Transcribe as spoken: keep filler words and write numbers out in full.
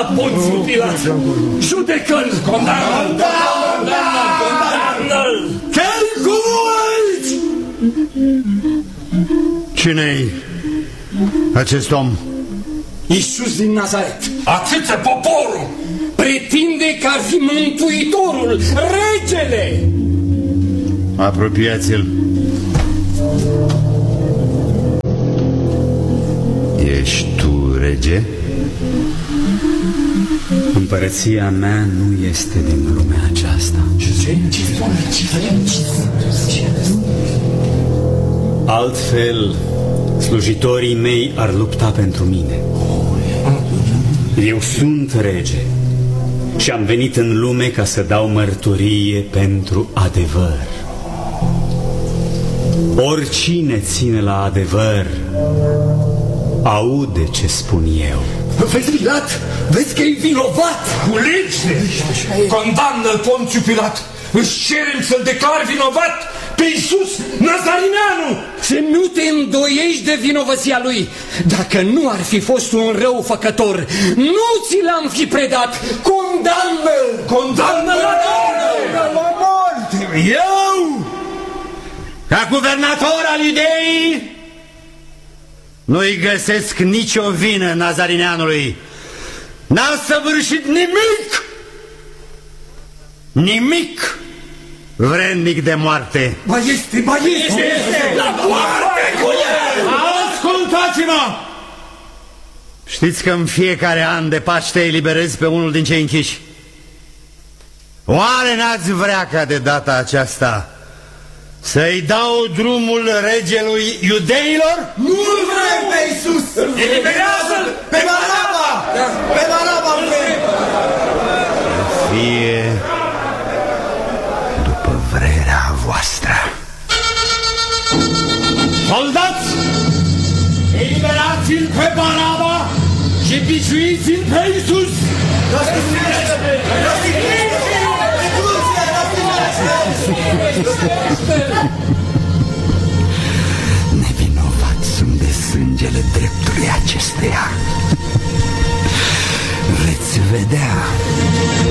la Ponțiu Pilat. Judecă-l, condamnă-l, condamnă-l, condamnă-l. Chiar cu mulți! Cine-i acest om? Iisus din Nazaret. Atâția poporul! Pretinde că ar fi mântuitorul, regele! Apropiați-l. Ești tu rege? Împărăția mea nu este din lumea aceasta. Altfel, slujitorii mei ar lupta pentru mine. Eu sunt rege și am venit în lume ca să dau mărturie pentru adevăr. Oricine ține la adevăr aude ce spun eu. Vezi, Pilat? Vezi că e vinovat? Culege! Condamnă-l, Ponțiu Pilat! Îți cerem să-l declari vinovat pe Iisus Nazarineanu! Să nu te îndoiești de vinovăția lui. Dacă nu ar fi fost un răufăcător, nu ți l-am fi predat. Condamnă-l! Condamnă-l la moarte! Eu, ca guvernator al Iudeii, nu-i găsesc nicio vină Nazarineanului. N-a săvârșit nimic, nimic vrednic de moarte. Ba este, ba este! La moarte cu el! Ascultați-mă! Știți că în fiecare an de Paște eliberez pe unul din cei închiși. Oare n-ați vrea ca de data aceasta să-i dau drumul regelui iudeilor? Nu-l vrem pe Iisus! Eliberează-l! Pe Baraba! Pe Baraba vrem! Fie după vrerea voastră. Soldați! Eliberați-l pe Baraba și biciuiți-l pe Iisus! Nevinovat sunt de sângele dreptului acesteia. Veți vedea.